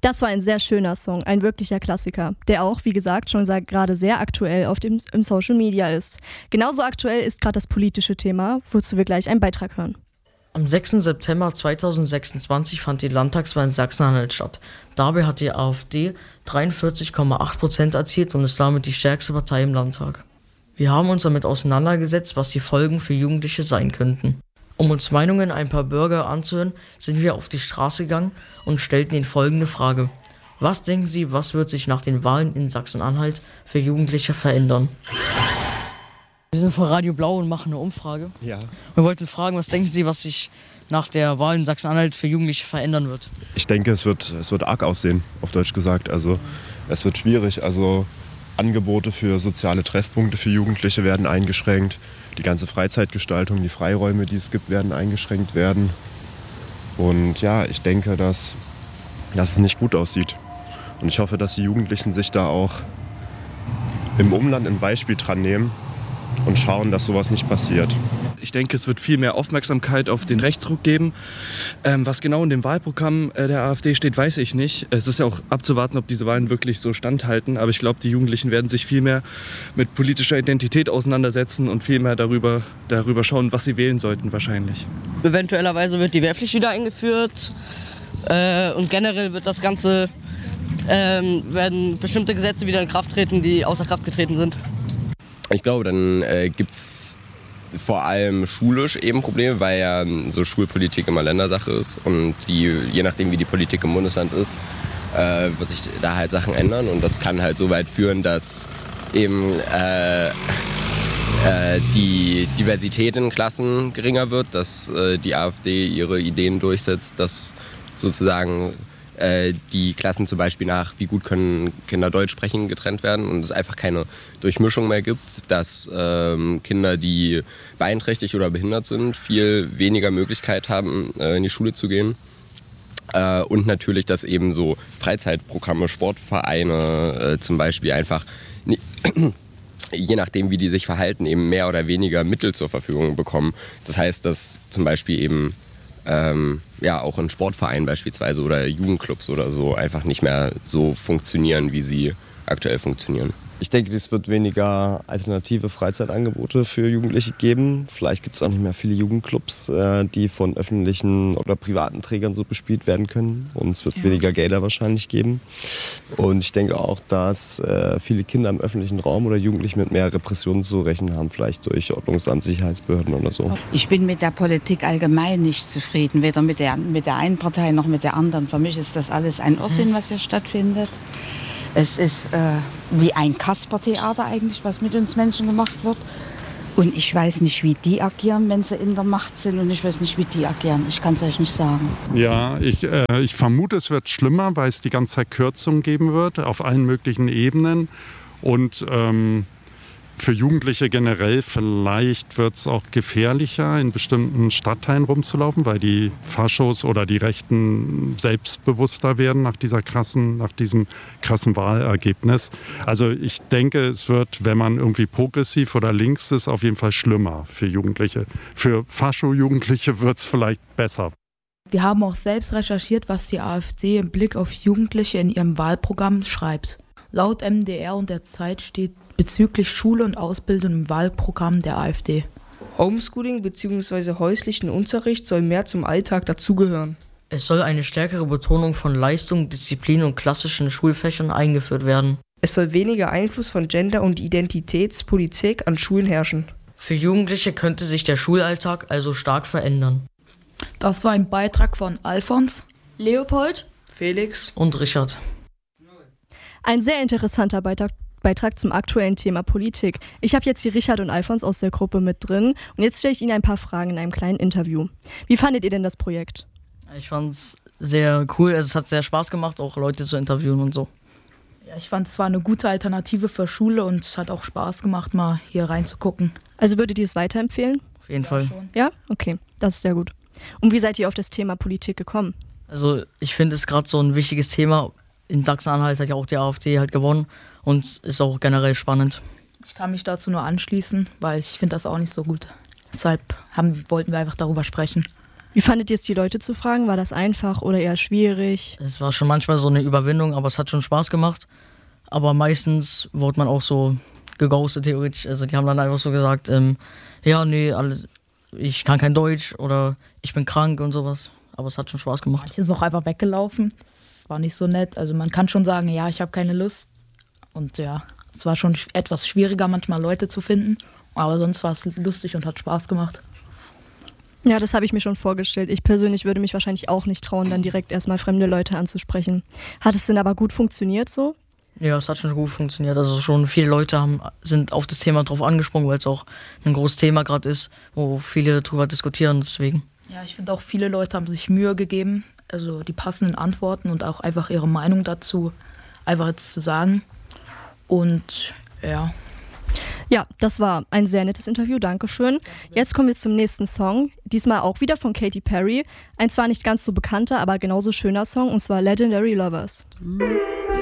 Das war ein sehr schöner Song, ein wirklicher Klassiker, der auch, wie gesagt, schon gerade sehr aktuell im Social Media ist. Genauso aktuell ist gerade das politische Thema, wozu wir gleich einen Beitrag hören. Am 6. September 2026 fand die Landtagswahl in Sachsen-Anhalt statt. Dabei hat die AfD 43,8% erzielt und ist damit die stärkste Partei im Landtag. Wir haben uns damit auseinandergesetzt, was die Folgen für Jugendliche sein könnten. Um uns Meinungen ein paar Bürger anzuhören, sind wir auf die Straße gegangen und stellten ihnen folgende Frage. Was denken Sie, was wird sich nach den Wahlen in Sachsen-Anhalt für Jugendliche verändern? Wir sind vor Radio Blau und machen eine Umfrage. Ja. Wir wollten fragen, was denken Sie, was sich nach der Wahl in Sachsen-Anhalt für Jugendliche verändern wird? Ich denke, es wird arg aussehen, auf Deutsch gesagt. Also es wird schwierig. Also Angebote für soziale Treffpunkte für Jugendliche werden eingeschränkt. Die ganze Freizeitgestaltung, die Freiräume, die es gibt, werden eingeschränkt werden. Und ja, ich denke, dass es nicht gut aussieht. Und ich hoffe, dass die Jugendlichen sich da auch im Umland ein Beispiel dran nehmen und schauen, dass sowas nicht passiert. Ich denke, es wird viel mehr Aufmerksamkeit auf den Rechtsruck geben. Was genau in dem Wahlprogramm der AfD steht, weiß ich nicht. Es ist ja auch abzuwarten, ob diese Wahlen wirklich so standhalten. Aber ich glaube, die Jugendlichen werden sich viel mehr mit politischer Identität auseinandersetzen und viel mehr darüber schauen, was sie wählen sollten wahrscheinlich. Eventuellerweise wird die Wehrpflicht wieder eingeführt. Und generell wird das Ganze, werden bestimmte Gesetze wieder in Kraft treten, die außer Kraft getreten sind. Ich glaube, dann gibt es vor allem schulisch eben Probleme, weil ja so Schulpolitik immer Ländersache ist und je nachdem wie die Politik im Bundesland ist, wird sich da halt Sachen ändern und das kann halt so weit führen, dass eben die Diversität in Klassen geringer wird, dass die AfD ihre Ideen durchsetzt, dass sozusagen die Klassen zum Beispiel nach, wie gut können Kinder Deutsch sprechen, getrennt werden und es einfach keine Durchmischung mehr gibt, dass Kinder, die beeinträchtigt oder behindert sind, viel weniger Möglichkeit haben, in die Schule zu gehen. Und natürlich, dass eben so Freizeitprogramme, Sportvereine zum Beispiel einfach, je nachdem wie die sich verhalten, eben mehr oder weniger Mittel zur Verfügung bekommen. Das heißt, dass zum Beispiel eben auch in Sportvereinen beispielsweise oder Jugendclubs oder so einfach nicht mehr so funktionieren, wie sie aktuell funktionieren. Ich denke, es wird weniger alternative Freizeitangebote für Jugendliche geben. Vielleicht gibt es auch nicht mehr viele Jugendclubs, die von öffentlichen oder privaten Trägern so bespielt werden können. Und es wird weniger Gelder wahrscheinlich geben. Und ich denke auch, dass viele Kinder im öffentlichen Raum oder Jugendliche mit mehr Repressionen zu rechnen haben, vielleicht durch Ordnungsamt, Sicherheitsbehörden oder so. Ich bin mit der Politik allgemein nicht zufrieden, weder mit der einen Partei noch mit der anderen. Für mich ist das alles ein Irrsinn, was hier stattfindet. Es ist wie ein Kaspertheater eigentlich, was mit uns Menschen gemacht wird. Und ich weiß nicht, wie die agieren, wenn sie in der Macht sind. Und ich weiß nicht, wie die agieren. Ich kann es euch nicht sagen. Ja, ich vermute, es wird schlimmer, weil es die ganze Zeit Kürzungen geben wird auf allen möglichen Ebenen. Und für Jugendliche generell vielleicht wird es auch gefährlicher, in bestimmten Stadtteilen rumzulaufen, weil die Faschos oder die Rechten selbstbewusster werden nach diesem krassen Wahlergebnis. Also ich denke, es wird, wenn man irgendwie progressiv oder links ist, auf jeden Fall schlimmer für Jugendliche. Für Fascho-Jugendliche wird es vielleicht besser. Wir haben auch selbst recherchiert, was die AfD im Blick auf Jugendliche in ihrem Wahlprogramm schreibt. Laut MDR und der Zeit steht bezüglich Schule und Ausbildung im Wahlprogramm der AfD. Homeschooling bzw. häuslichen Unterricht soll mehr zum Alltag dazugehören. Es soll eine stärkere Betonung von Leistung, Disziplin und klassischen Schulfächern eingeführt werden. Es soll weniger Einfluss von Gender- und Identitätspolitik an Schulen herrschen. Für Jugendliche könnte sich der Schulalltag also stark verändern. Das war ein Beitrag von Alfons, Leopold, Felix und Richard. Ein sehr interessanter Beitrag zum aktuellen Thema Politik. Ich habe jetzt hier Richard und Alfons aus der Gruppe mit drin und jetzt stelle ich Ihnen ein paar Fragen in einem kleinen Interview. Wie fandet ihr denn das Projekt? Ich fand es sehr cool, es hat sehr Spaß gemacht, auch Leute zu interviewen und so. Ja, ich fand, es war eine gute Alternative für Schule und es hat auch Spaß gemacht, mal hier reinzugucken. Also würdet ihr es weiterempfehlen? Auf jeden Fall. Schon. Ja? Okay, das ist sehr gut. Und wie seid ihr auf das Thema Politik gekommen? Also ich finde es gerade so ein wichtiges Thema. In Sachsen-Anhalt hat ja auch die AfD halt gewonnen und ist auch generell spannend. Ich kann mich dazu nur anschließen, weil ich finde das auch nicht so gut. Deshalb wollten wir einfach darüber sprechen. Wie fandet ihr es, die Leute zu fragen? War das einfach oder eher schwierig? Es war schon manchmal so eine Überwindung, aber es hat schon Spaß gemacht. Aber meistens wurde man auch so geghostet theoretisch. Also die haben dann einfach so gesagt, ja, nee, ich kann kein Deutsch oder ich bin krank und sowas. Aber es hat schon Spaß gemacht. Manche sind auch einfach weggelaufen. Das war nicht so nett. Also man kann schon sagen, ja, ich habe keine Lust. Und ja, es war schon etwas schwieriger, manchmal Leute zu finden. Aber sonst war es lustig und hat Spaß gemacht. Ja, das habe ich mir schon vorgestellt. Ich persönlich würde mich wahrscheinlich auch nicht trauen, dann direkt erstmal fremde Leute anzusprechen. Hat es denn aber gut funktioniert so? Ja, es hat schon gut funktioniert. Also schon viele Leute sind auf das Thema drauf angesprungen, weil es auch ein großes Thema gerade ist, wo viele drüber diskutieren. Deswegen. Ja, ich finde auch, viele Leute haben sich Mühe gegeben, also die passenden Antworten und auch einfach ihre Meinung dazu einfach jetzt zu sagen. Und ja. Ja, das war ein sehr nettes Interview, Dankeschön. Jetzt kommen wir zum nächsten Song, diesmal auch wieder von Katy Perry. Ein zwar nicht ganz so bekannter, aber genauso schöner Song, und zwar Legendary Lovers.